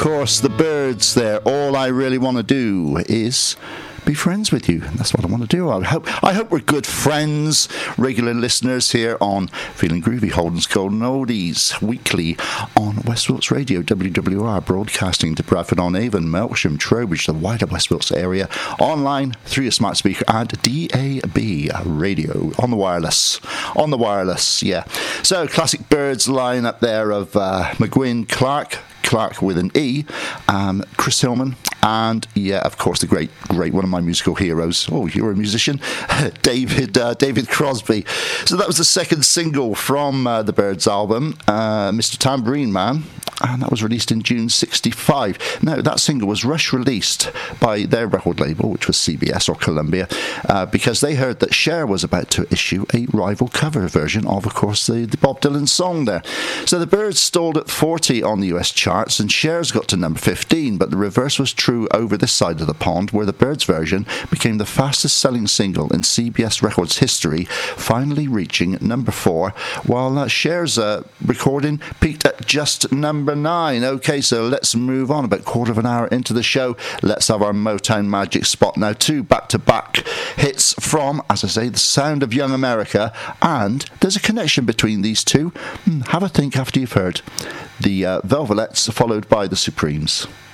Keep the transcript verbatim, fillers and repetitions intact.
course, the Byrds there. All I really want to do is be friends with you. That's what I want to do. I hope I hope we're good friends, regular listeners here on Feeling Groovy, Holden's Golden Oldies, weekly on West Wilts Radio, W W R, broadcasting to Bradford-on-Avon, Melksham, Trowbridge, the wider West Wilts area, online through your smart speaker and D A B radio on the wireless. On the wireless, yeah. So, classic Byrds line up there of uh, McGuinn, Clark, Clark with an E, um, Chris Hillman, and yeah, of course, the great, great one of my musical heroes. Oh, you're a musician, David uh, David Crosby. So that was the second single from uh, the Byrds album, uh, Mister Tambourine Man, and that was released in June sixty-five. Now, that single was rush released by their record label, which was C B S or Columbia, uh, because they heard that Cher was about to issue a rival cover version of, of course, the, the Bob Dylan song there. So the Byrds stalled at forty on the U S charts, and Cher's got to number fifteen, but the reverse was true over this side of the pond, where the Byrds version became the fastest selling single in C B S Records history, finally reaching number four, while uh, Cher's uh, recording peaked at just number nine. Okay, so let's move on. About a quarter of an hour into the show, let's have our Motown Magic spot now. Two back-to-back hits from, as I say, the sound of young America, and there's a connection between these two. Hmm, have a think after you've heard the uh, Velvelettes, followed by the Supremes.